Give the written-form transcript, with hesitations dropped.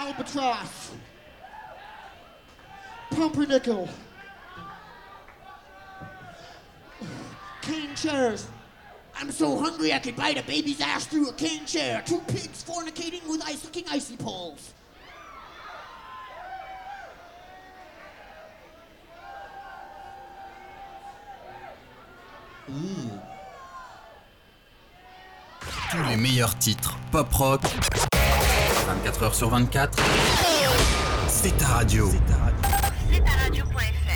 Albatross, Pumpernickel, cane chairs. I'm so hungry I could bite a baby's ass through a cane chair. Two pigs fornicating with sucking icy poles. Tous les meilleurs titres pop-rock, 24h sur 24, c'est ta radio. C'est ta radio.fr.